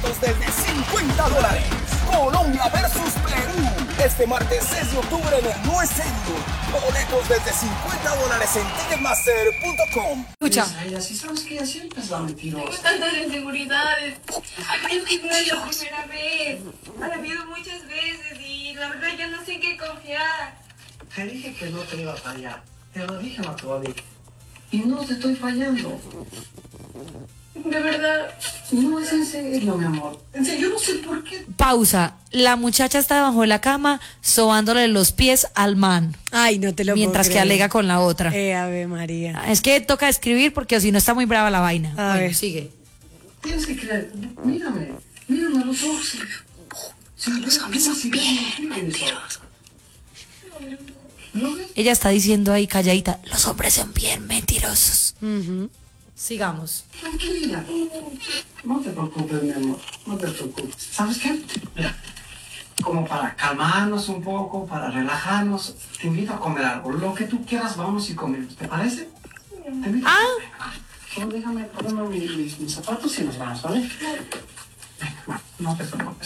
Desde $50. Colombia versus Perú. Este martes 6 de octubre en el No Es Serio. Boletos desde $50 en ticketmaster.com. Escucha. Si sabes que ella siempre es la mentirosa. Tengo tantas inseguridades. Es que no es la primera vez. Ha habido muchas veces y la verdad yo no sé en qué confiar. Te dije que no te iba a fallar. Te lo dije, Matovali. Y no te estoy fallando. De verdad. No es en serio, mi amor. En serio, yo no sé por qué. Pausa. La muchacha está debajo de la cama sobándole los pies al man. Ay, no te lo mientras puedo que creer. alega con la otra. Ave María. Es que toca escribir porque si no está muy brava la vaina. A Bueno, ver. sigue. Tienes que creer. Mírame. Mírame a los ojos. Los hombres son bien mentirosos. ¿No ves? Ella está diciendo ahí calladita, los hombres son bien mentirosos. Sigamos. Tranquila. No te preocupes, mi amor. No te preocupes. ¿Sabes qué? Mira, como para calmarnos un poco, para relajarnos, te invito a comer algo. Lo que tú quieras, vamos y comemos. ¿Te parece? Te invito a comer. Solo déjame ponerme mis zapatos y nos vamos, ¿vale? Venga, no te preocupes.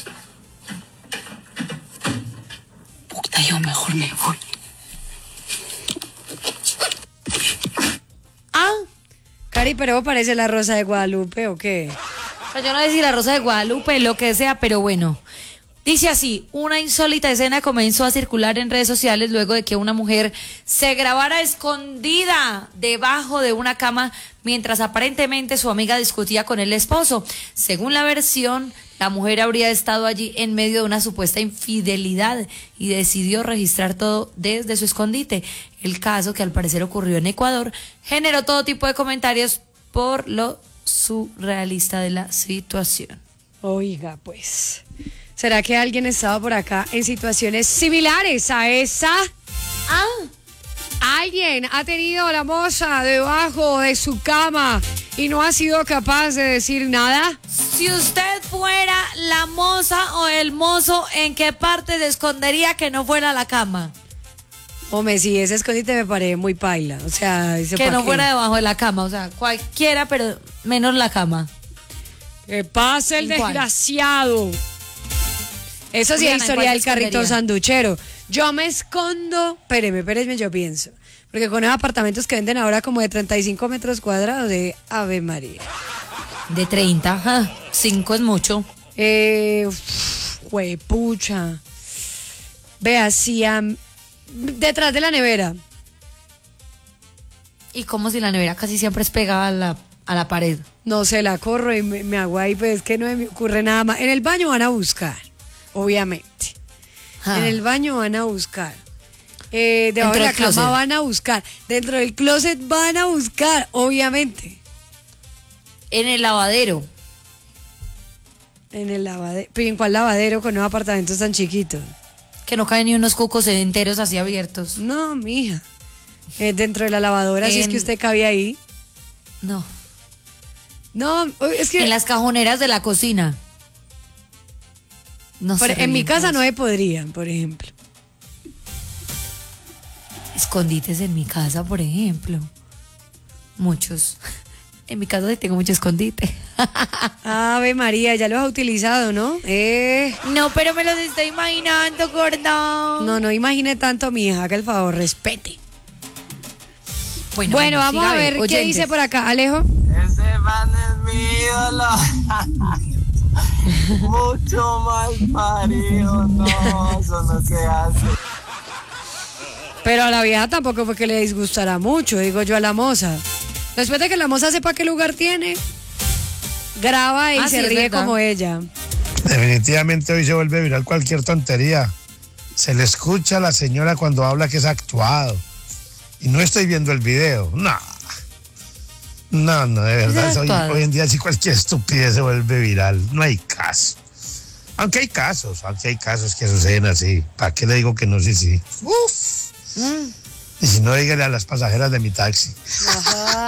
Puta, yo mejor me voy. Cari, pero parece la Rosa de Guadalupe, ¿o qué? Pues yo no sé si la Rosa de Guadalupe, lo que sea, pero bueno. Dice así, una insólita escena comenzó a circular en redes sociales luego de que una mujer se grabara escondida debajo de una cama mientras aparentemente su amiga discutía con el esposo. Según la versión, la mujer habría estado allí en medio de una supuesta infidelidad y decidió registrar todo desde su escondite. El caso, que al parecer ocurrió en Ecuador, generó todo tipo de comentarios por lo surrealista de la situación. Oiga, pues, ¿será que alguien estaba por acá en situaciones similares a esa? ¿Alguien ha tenido a la moza debajo de su cama y no ha sido capaz de decir nada? Si usted fuera la moza o el mozo, ¿en qué parte se escondería que no fuera la cama? Hombre, si ese escondite me parece muy paila, o sea... Que no fuera debajo de la cama, o sea, cualquiera, pero menos la cama. ¡Que pase el ¿En cuál? desgraciado! Eso sí es Juliana, ¿en historia cuál del te carrito escondería? sanduchero. Yo me escondo... Espéreme, yo pienso. Porque con esos apartamentos que venden ahora como de 35 metros cuadrados de Ave María. De 30, 5 es mucho. Juepucha. Vea, si detrás de la nevera. Y como si la nevera casi siempre es pegada a la pared. No se la corro y me hago ahí, pues es que no me ocurre nada más. En el baño van a buscar, obviamente. Ah. En el baño van a buscar. Debajo de Dentro la del cama closet. van a buscar. Dentro del closet van a buscar, obviamente. En el lavadero. En el lavadero. ¿Pero en cuál lavadero con unos apartamentos tan chiquitos? Que no caen ni unos cucos enteros así abiertos. No, mija. Dentro de la lavadora, si es que usted cabía ahí. No. No, es que En las cajoneras de la cocina. No sé. en mi casa no hay se podrían, por ejemplo. escondites en mi casa, por ejemplo. Muchos. En mi casa sí tengo mucho escondite. Ave María, ya lo has utilizado, ¿no? No, pero me los estoy imaginando, gordo. No imagine tanto, mija, haga el favor, respete. Bueno, vamos siga a ver qué oyentes. dice por acá, Alejo. Ese man es mi ídolo. Mucho más parido. No, eso no se hace. Pero a la vieja tampoco fue que le disgustará mucho, digo yo a la moza. Después de que la moza sepa qué lugar tiene, graba y Ah, se sí, es ríe verdad. como ella. Definitivamente hoy se vuelve viral cualquier tontería. Se le escucha a la señora cuando habla que es actuado. Y no estoy viendo el video. No, de verdad. Es actuado. Hoy en día sí cualquier estupidez se vuelve viral. No hay caso. Aunque hay casos que suceden así. ¿Para qué le digo que no? Sí. Uf. Y si no, dígale a las pasajeras de mi taxi. Ajá.